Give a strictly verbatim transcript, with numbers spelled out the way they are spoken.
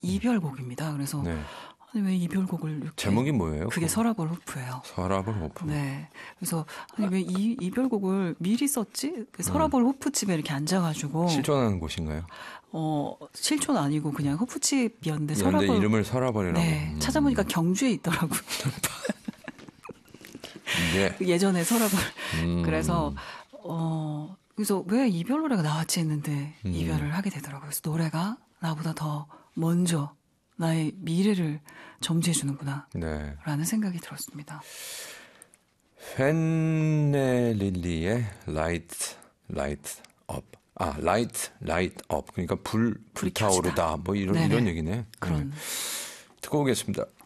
이별곡입니다. 그래서 네. 아니 왜 이별곡을 이렇게 제목이 뭐예요? 그게 서라벌 호프예요. 서라벌 호프. 네. 그래서 아니 왜 이 이별곡을 미리 썼지? 그 서라벌 음. 호프집에 이렇게 앉아가지고 실존하는 곳인가요? 어 실존 아니고 그냥 호프집이었는데 서라벌 이름을 서라벌이라고. 네. 음. 찾아보니까 경주에 있더라고요. 네. 예전에 서라벌. 음. 그래서 어 그래서 왜 이별 노래가 나왔지 했는데 음. 이별을 하게 되더라고요. 그래서 노래가 나보다 더 먼저 나의 미래를 점지해 주는구나. 네. 라는 생각이 들었습니다. 펜네릴리의 라이트 라이트 업. 아, 라이트 라이트 업. 그러니까 불 불타오르다. 뭐 이런 네네. 이런 얘기네. 그런. 네. 듣고 오겠습니다.